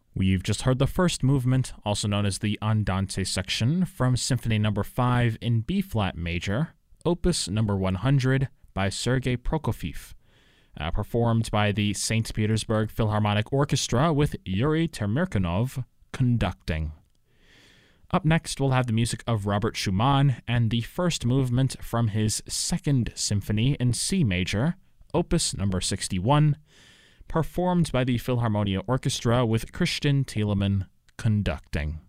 We've just heard the first movement, also known as the Andante section, from Symphony No. 5 in B-flat major, Opus No. 100 by Sergei Prokofiev, performed by the St. Petersburg Philharmonic Orchestra with Yuri Temirkanov conducting. Up next, we'll have the music of Robert Schumann and the first movement from his Second Symphony in C major, Opus No. 61, performed by the Philharmonia Orchestra with Christian Thielemann conducting.